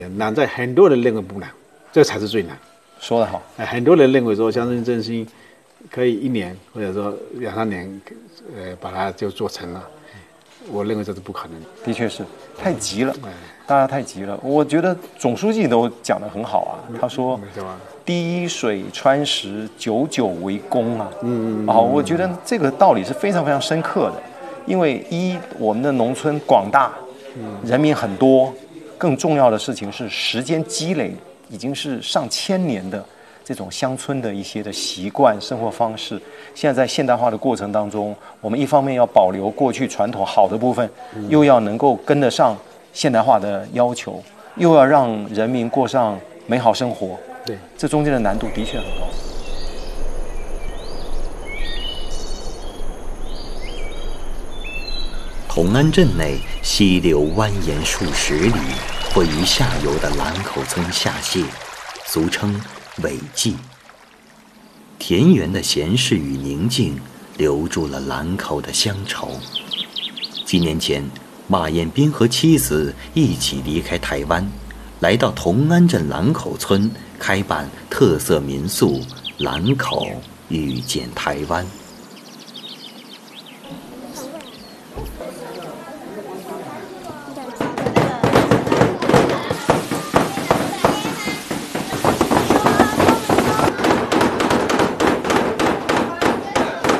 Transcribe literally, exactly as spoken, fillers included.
难在很多人认为不难，这才是最难。 说得好， 很多人认为说乡村振兴可以一年或者说两三年，呃，把它就做成了。我认为这是不可能的。 的确是太急了，大家太急了。我觉得总书记都讲得很好啊，他说滴水穿石，久久为功啊。嗯嗯。哦，我觉得这个道理是非常非常深刻的，因为一我们的农村广大，人民很多，更重要的事情是时间积累已经是上千年的这种乡村的一些的习惯生活方式，现在在现代化的过程当中，我们一方面要保留过去传统好的部分，又要能够跟得上现代化的要求，又要让人民过上美好生活。 对， 这中间的难度的确很高。 同安镇内溪流蜿蜒数十里，汇于下游的兰口村下泻，俗称尾季。田园的闲适与宁静留住了兰口的乡愁。几年前，马彦斌和妻子一起离开台湾，来到同安镇兰口村开办特色民宿兰口遇见台湾。